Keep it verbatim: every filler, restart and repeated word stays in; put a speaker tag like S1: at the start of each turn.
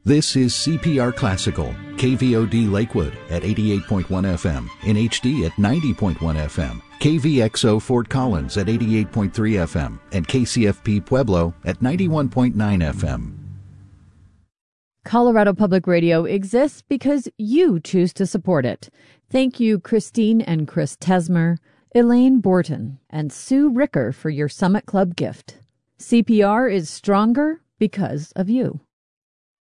S1: This is C P R Classical, K V O D Lakewood at eighty-eight point one F M, in H D at ninety point one F M, K V X O Fort Collins at eighty-eight point three F M, and K C F P Pueblo at ninety-one point nine F M.
S2: Colorado Public Radio exists because you choose to support it. Thank you, Christine and Chris Tesmer, Elaine Borton, and Sue Ricker for your Summit Club gift. C P R is stronger because of you.